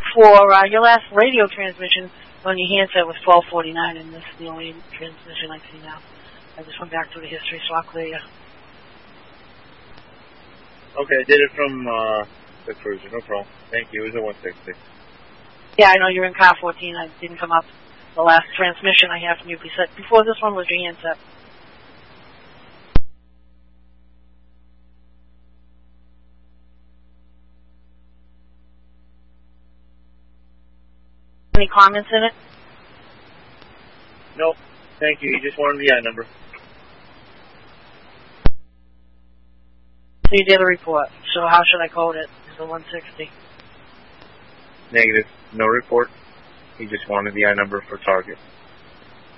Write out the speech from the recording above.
for your last radio transmission on your handset was 1249, and this is the only transmission I see now. I just went back through the history, so I'll clear you. Okay, I did it from the cruiser, no problem. Thank you. It was a 160. Yeah, I know you're in car 14. I didn't come up. The last transmission I have from you before this one was your handset. Any comments in it? Nope. Thank you. He just wanted the I number. So you did a report. So how should I code it? It's a 160. Negative. No report. He just wanted the I number for target.